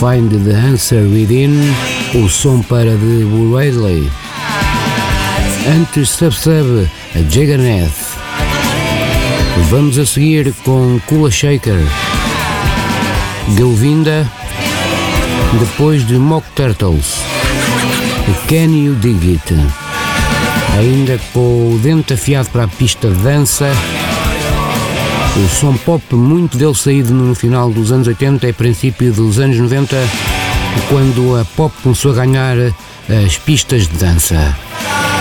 Find the Answer Within, o som para The Wadley. Antes Sub-Sub, a Jagannath. Vamos a seguir com Kula Shaker, Govinda, depois de Mock Turtles, Can You Dig It? Ainda com o dente afiado para a pista de dança, o som pop, muito dele saído no final dos anos 80 e princípio dos anos 90, quando a pop começou a ganhar as pistas de dança.